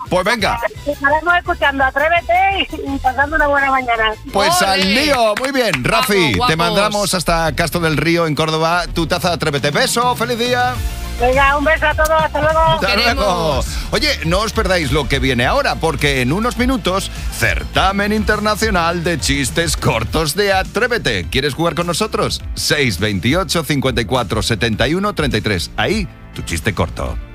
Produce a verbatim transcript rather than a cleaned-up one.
Pues venga. Estaremos escuchando Atrévete y pasando una buena mañana. Pues ¡Ole! al lío, muy bien. Rafi, Vamos, te guapos. mandamos hasta Castro del Río, en Córdoba, tu taza de Atrévete. Beso, feliz día. Venga, un beso a todos, hasta luego. Hasta queremos. luego. Oye, no os perdáis lo que viene ahora, porque en unos minutos, certamen internacional de chistes cortos de Atrévete. ¿Quieres jugar con nosotros? seis veintiocho, cincuenta y cuatro, setenta y uno, treinta y tres. Ahí, tu chiste corto.